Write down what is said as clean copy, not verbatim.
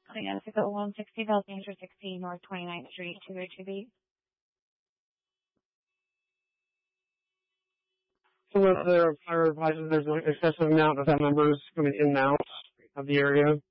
Yes, to go 160 South Danger 16 North 29th Street, 202B. So what the fire advises there's an excessive amount of members coming in and out of the area.